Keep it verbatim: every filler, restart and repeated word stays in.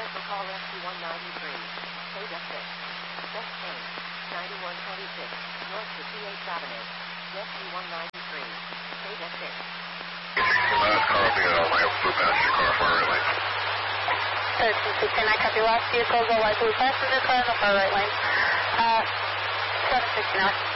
Cancel call S T one ninety-three. State F six. Next change. ninety-one twenty-six. North to T H Avenue. S T one ninety-three. State F six. Last copy, uh, my blue passenger car, far right lane. thirteen two ten, I copy last vehicle, go light blue passenger car in the far right lane. Uh, seven sixty-nine.